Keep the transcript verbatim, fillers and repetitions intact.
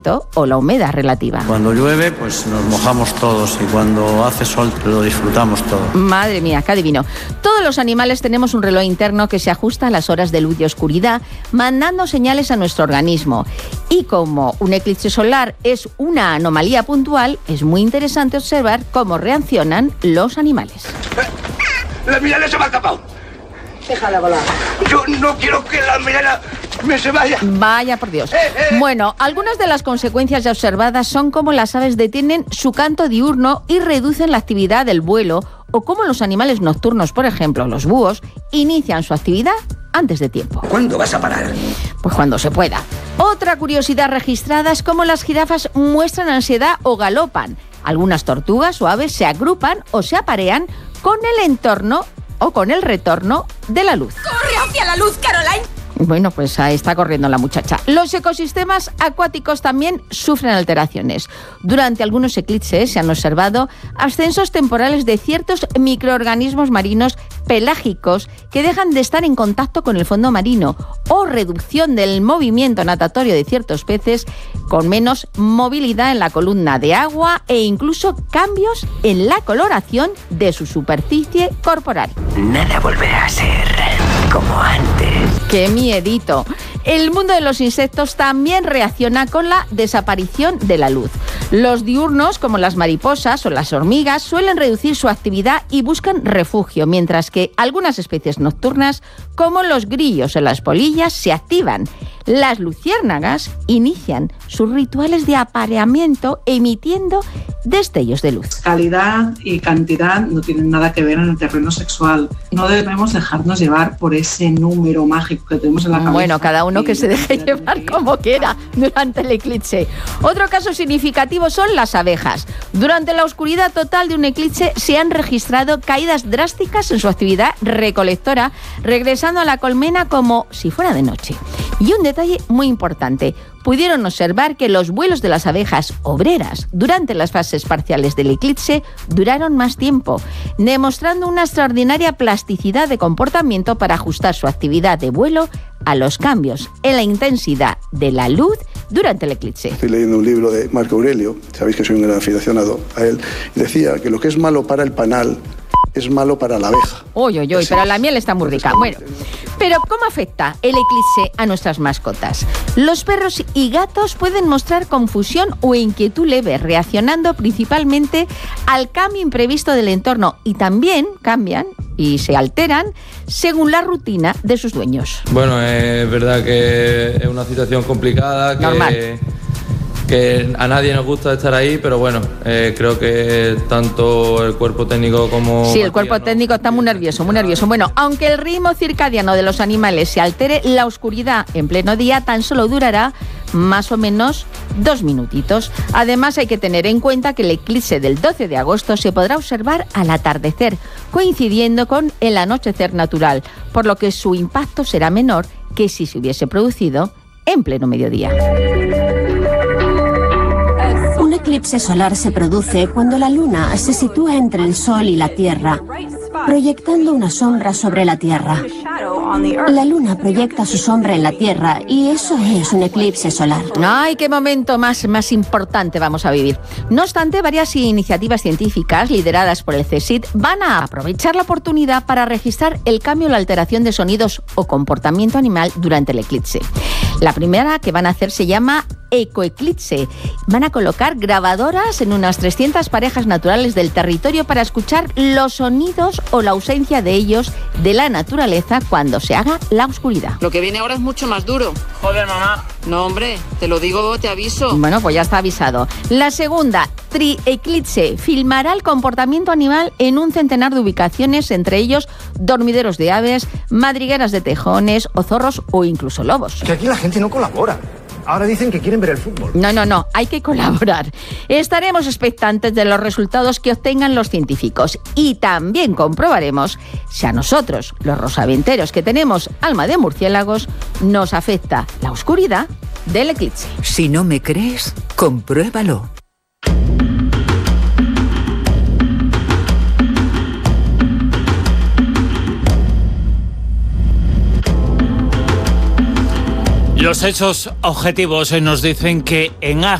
o la humedad relativa. Cuando llueve, pues nos mojamos todos y cuando hace sol lo disfrutamos todo. Madre mía, qué adivino. Todos los animales tenemos un reloj interno que se ajusta a las horas de luz y oscuridad, mandando señales a nuestro organismo. Y como un eclipse solar es una anomalía puntual, es muy interesante observar cómo reaccionan los animales. ¡La mirana se me ha escapado! Déjala volar. Yo no quiero que la mirana me se vaya. Vaya por Dios. Eh, eh. Bueno, algunas de las consecuencias ya observadas son cómo las aves detienen su canto diurno y reducen la actividad del vuelo, o cómo los animales nocturnos, por ejemplo, los búhos, inician su actividad antes de tiempo. ¿Cuándo vas a parar? Pues cuando se pueda. Otra curiosidad registrada es cómo las jirafas muestran ansiedad o galopan. Algunas tortugas o aves se agrupan o se aparean con el entorno o con el retorno de la luz. ¡Corre hacia la luz, Caroline! Bueno, pues ahí está corriendo la muchacha. Los ecosistemas acuáticos también sufren alteraciones. Durante algunos eclipses se han observado ascensos temporales de ciertos microorganismos marinos pelágicos que dejan de estar en contacto con el fondo marino, o reducción del movimiento natatorio de ciertos peces con menos movilidad en la columna de agua, e incluso cambios en la coloración de su superficie corporal. Nada volverá a ser como antes. ¡Qué miedito! El mundo de los insectos también reacciona con la desaparición de la luz. Los diurnos, como las mariposas o las hormigas, suelen reducir su actividad y buscan refugio, mientras que algunas especies nocturnas, como los grillos o las polillas, se activan. Las luciérnagas inician sus rituales de apareamiento emitiendo destellos de luz. Calidad y cantidad no tienen nada que ver en el terreno sexual. No debemos dejarnos llevar por ese número mágico que tenemos en la cabeza. Bueno, cada uno que se deje llevar como quiera durante el eclipse. Otro caso significativo son las abejas. Durante la oscuridad total de un eclipse se han registrado caídas drásticas en su actividad recolectora, regresando a la colmena como si fuera de noche. Y un detalle muy importante: pudieron observar que los vuelos de las abejas obreras durante las fases parciales del eclipse duraron más tiempo, demostrando una extraordinaria plasticidad de comportamiento para ajustar su actividad de vuelo a los cambios en la intensidad de la luz durante el eclipse. Estoy leyendo un libro de Marco Aurelio, sabéis que soy un gran aficionado a él, y decía que lo que es malo para el panal es malo para la abeja. Uy, uy, uy, pero la miel está muy rica. Bueno, pero ¿cómo afecta el eclipse a nuestras mascotas? Los perros y gatos pueden mostrar confusión o inquietud leve, reaccionando principalmente al cambio imprevisto del entorno, y también cambian y se alteran según la rutina de sus dueños. Bueno, es verdad que es una situación complicada, que... Normal. que a nadie nos gusta estar ahí, pero bueno, eh, creo que tanto el cuerpo técnico como... Sí, el cuerpo técnico está muy nervioso, muy nervioso. Bueno, aunque el ritmo circadiano de los animales se altere, la oscuridad en pleno día tan solo durará más o menos dos minutitos. Además, hay que tener en cuenta que el eclipse del doce de agosto se podrá observar al atardecer, coincidiendo con el anochecer natural, por lo que su impacto será menor que si se hubiese producido en pleno mediodía. Un eclipse solar se produce cuando la luna se sitúa entre el sol y la Tierra, proyectando una sombra sobre la Tierra. La luna proyecta su sombra en la Tierra y eso es un eclipse solar. ¡Ay, qué momento más, más importante vamos a vivir! No obstante, varias iniciativas científicas lideradas por el CSIC van a aprovechar la oportunidad para registrar el cambio o la alteración de sonidos o comportamiento animal durante el eclipse. La primera que van a hacer se llama ecoeclipse. Van a colocar grabadoras en unas trescientas parejas naturales del territorio para escuchar los sonidos o la ausencia de ellos de la naturaleza cuando se haga la oscuridad. Lo que viene ahora es mucho más duro. Joder, mamá. No, hombre, te lo digo, te aviso. Bueno, pues ya está avisado. La segunda, trieclipse, filmará el comportamiento animal en un centenar de ubicaciones, entre ellos dormideros de aves, madrigueras de tejones o zorros o incluso lobos. Que aquí la gente no colabora. Ahora dicen que quieren ver el fútbol. No, no, no, hay que colaborar. Estaremos expectantes de los resultados que obtengan los científicos y también comprobaremos si a nosotros, los rosaventeros que tenemos alma de murciélagos, nos afecta la oscuridad del eclipse. Si no me crees, compruébalo. Los hechos objetivos nos dicen que en